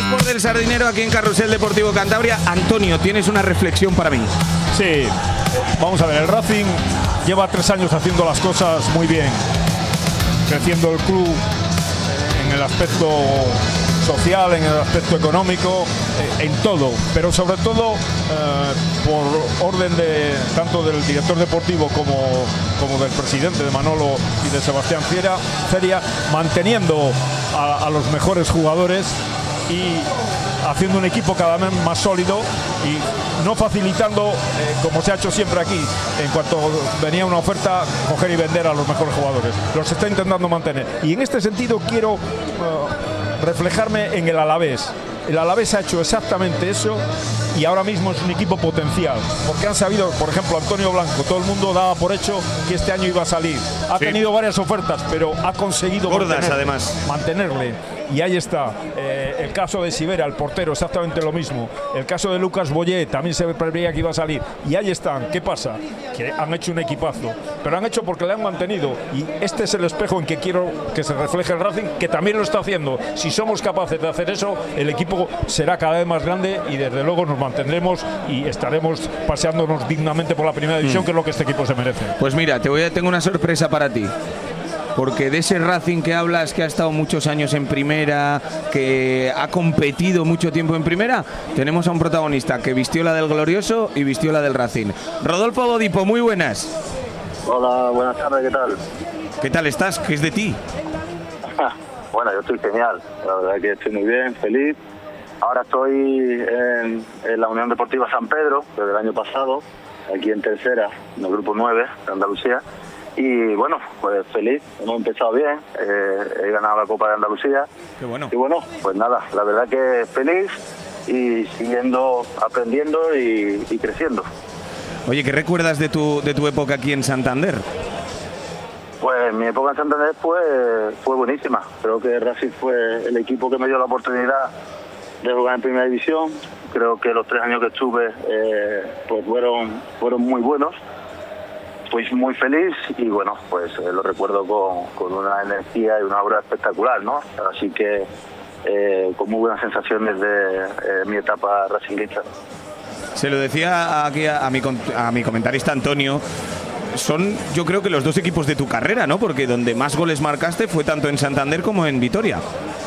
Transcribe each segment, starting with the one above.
Sport del Sardinero aquí en Carrusel Deportivo Cantabria. Antonio, tienes una reflexión para mí. Sí, vamos a ver, el Racing lleva 3 años haciendo las cosas muy bien, creciendo el club en el aspecto social, en el aspecto económico, en todo, pero sobre todo por orden de tanto del director deportivo como del presidente, de Manolo, y de Sebastián Feria, manteniendo a los mejores jugadores y haciendo un equipo cada vez más sólido y no facilitando, como se ha hecho siempre aquí, en cuanto venía una oferta, coger y vender a los mejores jugadores. Los está intentando mantener. Y en este sentido quiero reflejarme en el Alavés. El Alavés ha hecho exactamente eso y ahora mismo es un equipo potencial, porque han sabido, por ejemplo, Antonio Blanco, todo el mundo daba por hecho que este año iba a salir. Ha tenido varias ofertas, pero ha conseguido gordas, además, mantenerle. Y ahí está. El caso de Sivera, el portero, exactamente lo mismo. El caso de Lucas Boyé, también se preveía que iba a salir. Y ahí están. ¿Qué pasa? Que han hecho un equipazo. Pero han hecho porque le han mantenido. Y este es el espejo en que quiero que se refleje el Racing, que también lo está haciendo. Si somos capaces de hacer eso, el equipo será cada vez más grande y desde luego nos mantendremos y estaremos paseándonos dignamente por la primera división, que es lo que este equipo se merece. Pues mira, tengo una sorpresa para ti. Porque de ese Racing que hablas, que ha estado muchos años en primera, que ha competido mucho tiempo en primera, tenemos a un protagonista que vistió la del Glorioso y vistió la del Racing. Rodolfo Bodipo, muy buenas. Hola, buenas tardes, ¿qué tal? ¿Qué tal estás? ¿Qué es de ti? Bueno, yo estoy genial, la verdad que estoy muy bien, feliz. Ahora estoy en la Unión Deportiva San Pedro, desde el año pasado, aquí en tercera, en el grupo 9 de Andalucía. Y bueno, pues feliz, hemos empezado bien, he ganado la Copa de Andalucía. Qué bueno. Y bueno, pues nada, la verdad que feliz y siguiendo aprendiendo y creciendo. Oye, ¿qué recuerdas de tu época aquí en Santander? Pues mi época en Santander fue buenísima. Creo que Racing fue el equipo que me dio la oportunidad de jugar en primera división. Creo que los 3 años que estuve pues fueron muy buenos. Fui muy feliz y bueno, pues lo recuerdo con una energía y una obra espectacular, ¿no? Así que con muy buenas sensaciones de mi etapa racinguista. Se lo decía aquí a mi comentarista Antonio. Son, yo creo que los 2 equipos de tu carrera, ¿no? Porque donde más goles marcaste fue tanto en Santander como en Vitoria.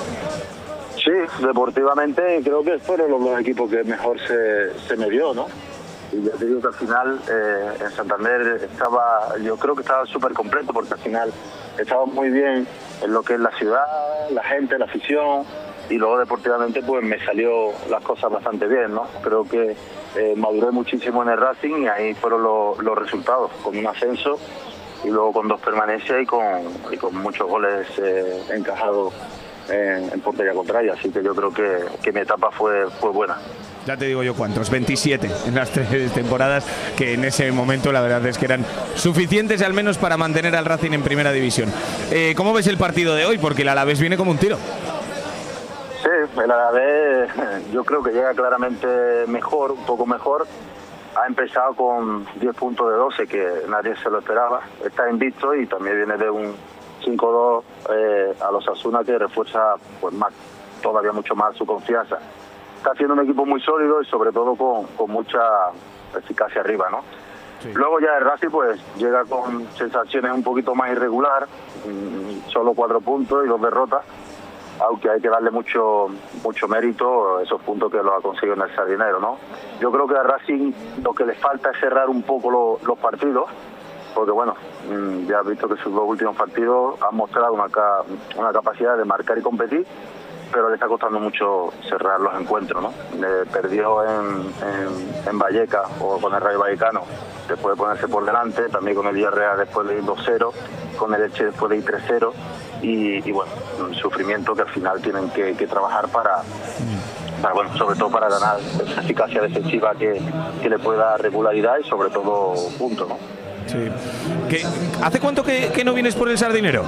Sí, deportivamente creo que fueron los 2 equipos que mejor se me dio, ¿no? Y ya te digo que al final en Santander yo creo que estaba súper completo, porque al final estaba muy bien en lo que es la ciudad, la gente, la afición, y luego deportivamente pues me salió las cosas bastante bien, ¿no? Creo que maduré muchísimo en el Racing y ahí fueron los resultados, con un ascenso y luego con 2 permanencias y con muchos goles encajados en portería contraria, así que yo creo que mi etapa fue buena. Ya te digo yo cuántos, 27 en las 3 temporadas, que en ese momento la verdad es que eran suficientes al menos para mantener al Racing en primera división. ¿Cómo ves el partido de hoy? Porque el Alavés viene como un tiro. Sí, el Alavés yo creo que llega claramente mejor, un poco mejor. Ha empezado con 10 puntos de 12, que nadie se lo esperaba. Está invicto y también viene de un 5-2 a los Osasuna, que refuerza pues todavía mucho más su confianza. Está haciendo un equipo muy sólido y sobre todo con mucha eficacia arriba, ¿no? Sí. Luego ya el Racing pues llega con sensaciones un poquito más irregular, solo 4 puntos y 2 derrotas, aunque hay que darle mucho mérito a esos puntos que los ha conseguido en el Sardinero, ¿no? Yo creo que a Racing lo que le falta es cerrar un poco los partidos, porque bueno, ya has visto que sus 2 últimos partidos han mostrado una capacidad de marcar y competir, pero le está costando mucho cerrar los encuentros, ¿no? Perdió en Vallecas o con el Rayo Vallecano después de ponerse por delante, también con el Villarreal después de ir 2-0, con el Elche después de ir 3-0 y bueno, un sufrimiento que al final tienen que trabajar para bueno, sobre todo para ganar esa eficacia defensiva que le pueda dar regularidad y sobre todo puntos, ¿no? Sí. ¿Hace cuánto que no vienes por el Sardinero?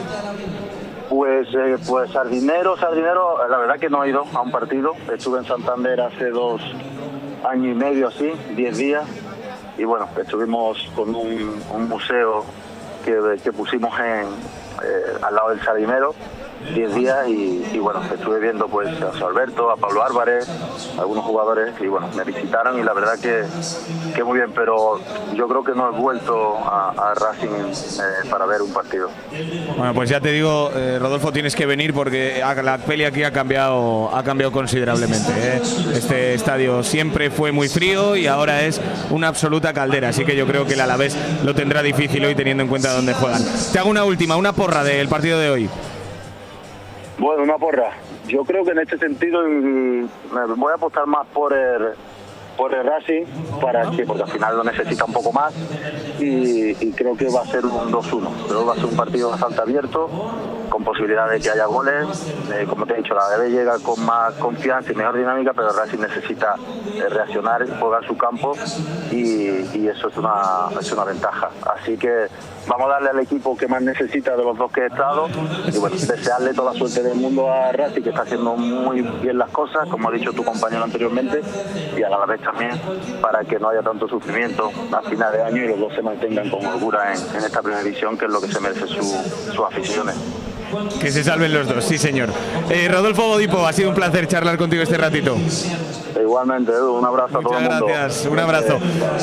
Pues Sardinero, la verdad que no he ido a un partido. Estuve en Santander hace 2 años y medio, así, 10 días. Y bueno, estuvimos con un museo que pusimos al lado del Sardinero. 10 días y bueno, estuve viendo pues a José Alberto, a Pablo Álvarez, a algunos jugadores y bueno, me visitaron y la verdad que muy bien, pero yo creo que no he vuelto a Racing para ver un partido. Bueno, pues ya te digo, Rodolfo, tienes que venir porque la peli aquí ha cambiado considerablemente, ¿eh? Este estadio siempre fue muy frío y ahora es una absoluta caldera, así que yo creo que el Alavés lo tendrá difícil hoy teniendo en cuenta dónde juegan. Te hago una última, una porra del partido de hoy. Bueno, una porra. Yo creo que en este sentido me voy a apostar más por el Racing, porque al final lo necesita un poco más y creo que va a ser un 2-1. Creo que va a ser un partido bastante abierto, con posibilidad de que haya goles. Como te he dicho, la ADB llega con más confianza y mejor dinámica, pero el Racing necesita reaccionar, jugar su campo y eso es una ventaja. Así que vamos a darle al equipo que más necesita de los dos que he estado y bueno, desearle toda la suerte del mundo a Racing, que está haciendo muy bien las cosas, como ha dicho tu compañero anteriormente, y a la vez también para que no haya tanto sufrimiento a final de año y los dos se mantengan con holgura en esta primera división, que es lo que se merece sus aficiones. Que se salven los dos, sí señor. Rodolfo Bodipo, ha sido un placer charlar contigo este ratito. Igualmente, Edu, un abrazo a todo el mundo. Gracias, un abrazo.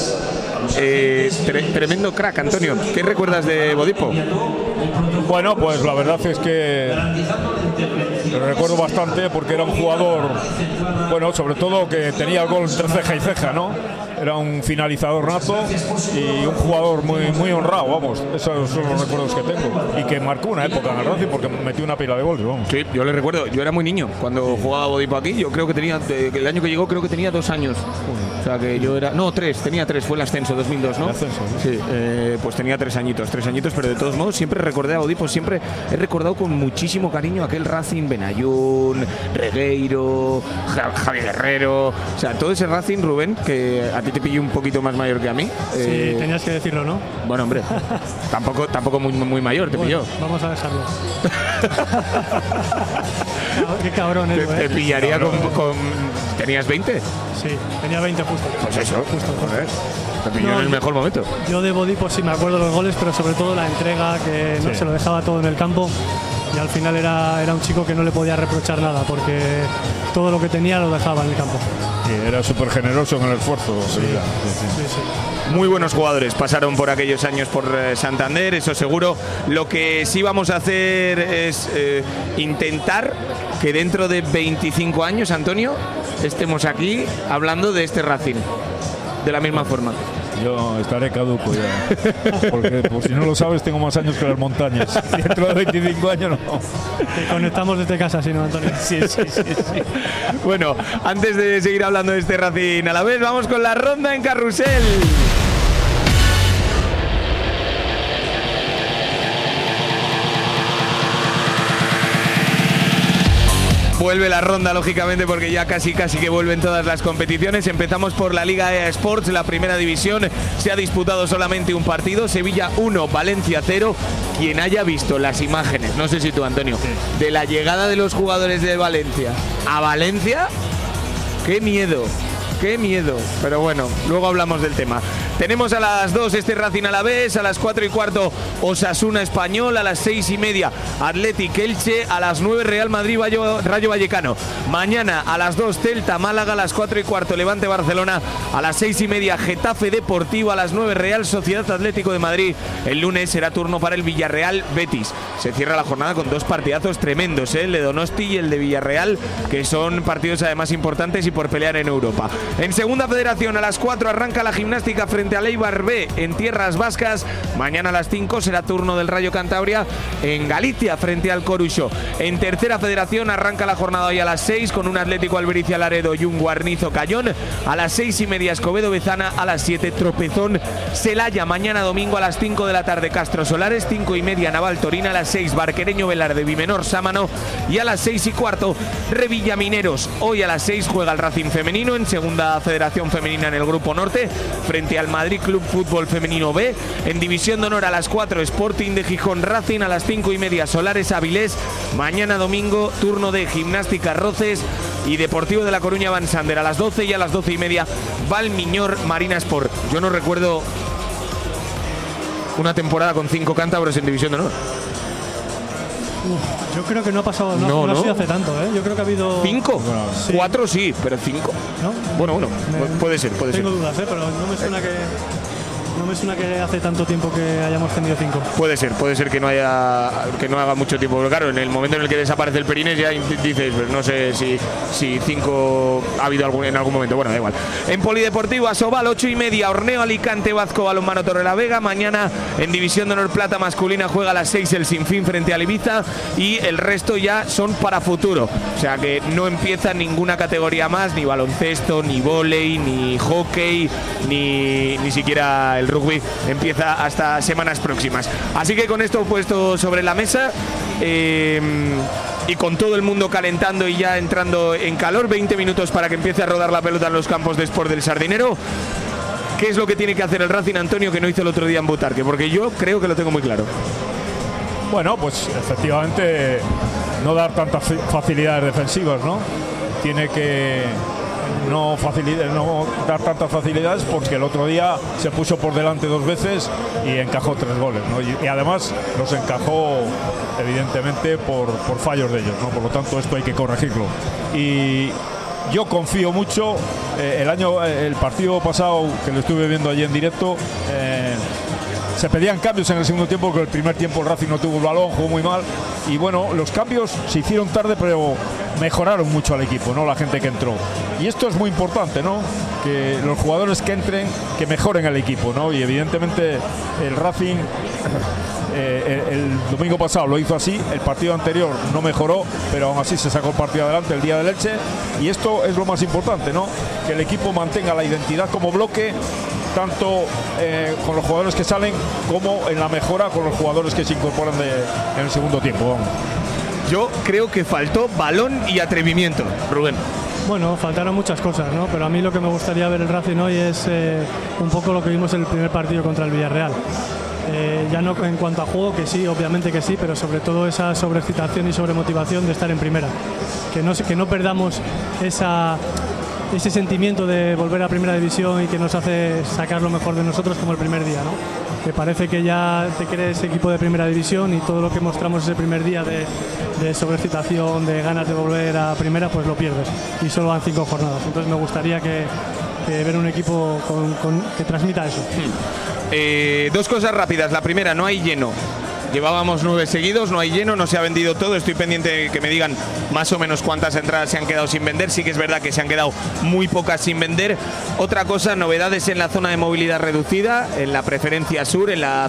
Tremendo crack, Antonio. ¿Qué recuerdas de Bodipo? Bueno, pues la verdad es que lo recuerdo bastante porque era un jugador, bueno, sobre todo que tenía el gol entre ceja y ceja, ¿no? Era un finalizador nato y un jugador muy honrado, vamos. Esos son los recuerdos que tengo. Y que marcó una época en el Racing porque metió una pila de goles, vamos. Sí, yo le recuerdo. Yo era muy niño cuando jugaba Bodipo aquí. Yo creo que tenía, el año que llegó creo que tenía 2 años. O sea que yo era... No, 3, tenía 3, fue el ascenso 2002, ¿no? El ascenso, sí. Pues tenía 3 añitos, pero de todos modos siempre recordé a Bodipo, siempre he recordado con muchísimo cariño aquel Racing, Benayoun, Regueiro, Javier Guerrero, o sea, todo ese Racing, Rubén, que a ti te pilló un poquito más mayor que a mí. Sí, tenías que decirlo, ¿no? Bueno, hombre, tampoco muy mayor te pilló. Vamos a dejarlo. Qué cabrón es, te pillaría con... ¿Tenías 20? Sí, tenía 20 justo. Pues eso, justo. Te pilló en el mejor momento. Yo de Bodipo sí me acuerdo de los goles, pero sobre todo la entrega, que no se lo dejaba todo en el campo. Y al final era un chico que no le podía reprochar nada, porque todo lo que tenía lo dejaba en el campo. Sí, era súper generoso en el esfuerzo. Sí. Muy buenos jugadores pasaron por aquellos años por Santander, eso seguro. Lo que sí vamos a hacer es intentar que dentro de 25 años, Antonio, estemos aquí hablando de este Racing de la misma forma. Yo estaré caduco ya, porque por si no lo sabes tengo más años que las montañas. Dentro de 25 años no. Te conectamos desde casa, ¿sí, no, Antonio? Sí. Bueno, antes de seguir hablando de este Racing a la vez, vamos con la ronda en carrusel. Vuelve la ronda, lógicamente, porque ya casi que vuelven todas las competiciones. Empezamos por la Liga EA Sports, la primera división. Se ha disputado solamente un partido, Sevilla 1, Valencia 0. Quien haya visto las imágenes, no sé si tú, Antonio, de la llegada de los jugadores de Valencia a Valencia, ¡qué miedo! ¡Qué miedo! Pero bueno, luego hablamos del tema. Tenemos a las 2 este Racing Alavés, a las 4:15 Osasuna Español, a las 6:30 Athletic Elche, a las 9 Real Madrid Rayo Vallecano. Mañana a las 2 Celta Málaga, a las 4:15 Levante Barcelona, a las 6:30 Getafe Deportivo, a las 9 Real Sociedad Atlético de Madrid. El lunes será turno para el Villarreal Betis. Se cierra la jornada con 2 partidazos tremendos, el de Donosti y el de Villarreal, que son partidos además importantes y por pelear en Europa. En Segunda Federación a las 4 arranca la Gimnástica frente al Eibar B en tierras vascas. Mañana a las 5 será turno del Rayo Cantabria en Galicia frente al Coruso. En Tercera Federación arranca la jornada hoy a las 6 con un Atlético Albericia Laredo y un Guarnizo Cayón. A las 6:30 Escobedo Bezana, a las 7 Tropezón Celaya. Mañana domingo a las 5 de la tarde Castro Solares, 5:30 Naval Torina, a las 6 Barquereño Velarde Bimenor Sámano y a las 6:15 Revilla Mineros. Hoy a las 6 juega el Racing Femenino en Segunda Federación Femenina en el Grupo Norte frente al Madrid Club Fútbol Femenino B. En División de Honor a las 4 Sporting de Gijón Racing, a las 5:30 Solares Avilés. Mañana domingo turno de Gimnástica Roces y Deportivo de La Coruña Van Sander a las 12 y a las 12:30 Valmiñor Marina Sport. Yo no recuerdo una temporada con 5 cántabros en División de Honor. Yo creo que no ha pasado, no ha sido hace tanto, ¿eh? Yo creo que ha habido... ¿5? Sí. 4 sí, pero 5. ¿No? Bueno, puede ser. Tengo dudas, pero no me suena que... No me suena que hace tanto tiempo que hayamos tenido 5. Puede ser que no haga mucho tiempo. Pero claro, en el momento en el que desaparece el Perines ya dices, pues no sé si 5 ha habido en algún momento. Bueno, da igual. En Polideportivo Asobal, 8:30, Orneo Alicante, Vazco Balonmano Torrelavega. Mañana en División de Honor Plata masculina juega a las 6 el Sinfín frente al Ibiza y el resto ya son para futuro. O sea que no empieza ninguna categoría más, ni baloncesto, ni vóley, ni hockey, ni siquiera el rugby empieza hasta semanas próximas. Así que con esto puesto sobre la mesa y con todo el mundo calentando y ya entrando en calor, 20 minutos para que empiece a rodar la pelota en los campos de Sport del Sardinero. ¿Qué es lo que tiene que hacer el Racing, Antonio, que no hizo el otro día en Butarque? Porque yo creo que lo tengo muy claro. Bueno, pues efectivamente no dar tantas facilidades defensivas, ¿no? Tiene que no dar tantas facilidades, porque el otro día se puso por delante 2 veces y encajó 3 goles, ¿no? Y además los encajó evidentemente por fallos de ellos, ¿no? Por lo tanto esto hay que corregirlo. Y yo confío mucho. El partido pasado, que lo estuve viendo allí en directo, se pedían cambios en el segundo tiempo, porque el primer tiempo el Racing no tuvo el balón, jugó muy mal. Y bueno, los cambios se hicieron tarde, pero mejoraron mucho al equipo, ¿no? La gente que entró. Y esto es muy importante, ¿no? Que los jugadores que entren, que mejoren el equipo, ¿no? Y evidentemente el Racing el domingo pasado lo hizo así, el partido anterior no mejoró, pero aún así se sacó el partido adelante el día del Elche. Y esto es lo más importante, ¿no? Que el equipo mantenga la identidad como bloque, tanto con los jugadores que salen como en la mejora con los jugadores que se incorporan en el segundo tiempo. Vamos. Yo creo que faltó balón y atrevimiento, Rubén. Bueno, faltaron muchas cosas, ¿no? Pero a mí lo que me gustaría ver el Racing hoy es un poco lo que vimos en el primer partido contra el Villarreal. Ya no en cuanto a juego, que sí, obviamente que sí, pero sobre todo esa sobreexcitación y sobremotivación de estar en primera. Que no perdamos ese sentimiento de volver a primera división y que nos hace sacar lo mejor de nosotros como el primer día, ¿no? Que parece que ya te crees equipo de primera división y todo lo que mostramos ese primer día de sobreexcitación, de ganas de volver a primera, pues lo pierdes. Y solo van 5 jornadas. Entonces me gustaría que ver un equipo que transmita eso. 2 cosas rápidas. La primera, no hay lleno. Llevábamos 9 seguidos, no hay lleno, no se ha vendido todo. Estoy pendiente de que me digan más o menos cuántas entradas se han quedado sin vender. Sí que es verdad que se han quedado muy pocas sin vender. Otra cosa, novedades en la zona de movilidad reducida, en la preferencia sur, en la